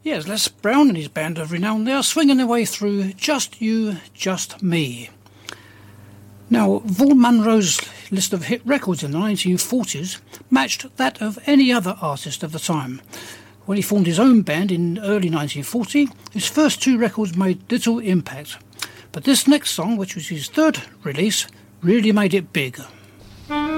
Yes, Les Brown and his band of renown, they are swinging their way through Just You, Just Me. Now, Vaughan Monroe's list of hit records in the 1940s matched that of any other artist of the time. When he formed his own band in early 1940, his first two records made little impact. But this next song, which was his third release, really made it big.